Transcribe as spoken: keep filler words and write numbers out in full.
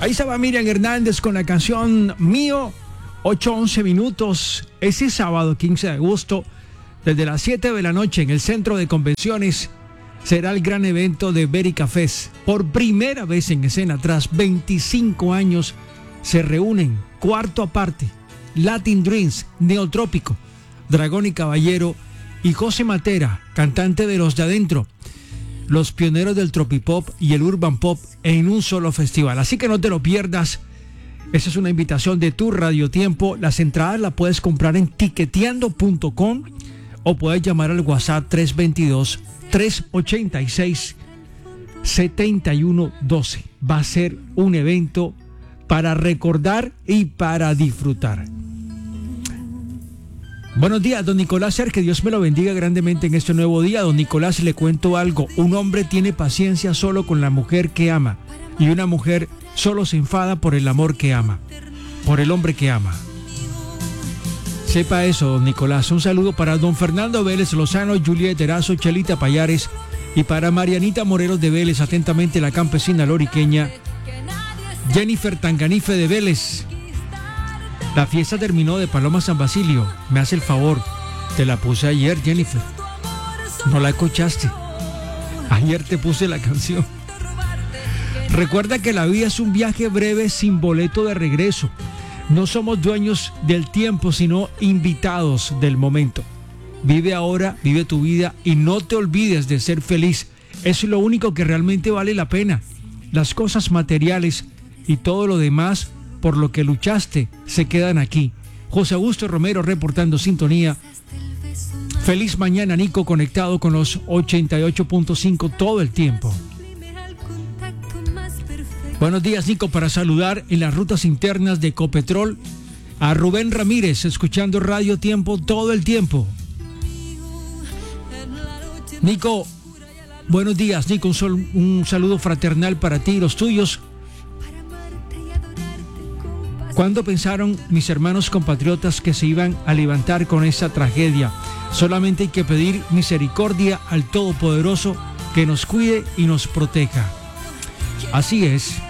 Ahí estaba Miriam Hernández con la canción Mío. ocho once minutos. Ese sábado quince de agosto, desde las siete de la noche en el Centro de Convenciones, será el gran evento de Bérica Fest. Por primera vez en escena, tras veinticinco años, se reúnen Cuarto Aparte, Latin Dreams, Neotrópico, Dragón y Caballero y José Matera, cantante de Los de Adentro, los pioneros del tropipop y el urban pop en un solo festival. Así que no te lo pierdas. Esa es una invitación de tu Radio Tiempo. Las entradas las puedes comprar en tiqueteando punto com o puedes llamar al WhatsApp tres dos dos, tres ocho seis, siete uno uno dos. Va a ser un evento para recordar y para disfrutar. Buenos días, don Nicolás Ser, que Dios me lo bendiga grandemente en este nuevo día. Don Nicolás, le cuento algo. Un hombre tiene paciencia solo con la mujer que ama, y una mujer solo se enfada por el amor que ama, por el hombre que ama. Sepa eso, don Nicolás. Un saludo para don Fernando Vélez Lozano, Julieta Erazo, Chelita Payares, y para Marianita Morelos de Vélez, atentamente la campesina loriqueña Jennifer Tanganife de Vélez. La fiesta terminó de Paloma San Basilio. Me hace el favor, te la puse ayer, Jennifer. No la escuchaste. Ayer te puse la canción. Recuerda que la vida es un viaje breve sin boleto de regreso. No somos dueños del tiempo, sino invitados del momento. Vive ahora, vive tu vida y no te olvides de ser feliz. Eso es lo único que realmente vale la pena. Las cosas materiales y todo lo demás por lo que luchaste se quedan aquí. José Augusto Romero reportando sintonía. Feliz mañana, Nico, conectado con los ochenta y ocho punto cinco todo el tiempo. Buenos días, Nico, para saludar en las rutas internas de Ecopetrol a Rubén Ramírez, escuchando Radio Tiempo todo el tiempo. Nico, buenos días, Nico, un, sol, un saludo fraternal para ti y los tuyos. ¿Cuándo pensaron mis hermanos compatriotas que se iban a levantar con esa tragedia? Solamente hay que pedir misericordia al Todopoderoso que nos cuide y nos proteja. Así es.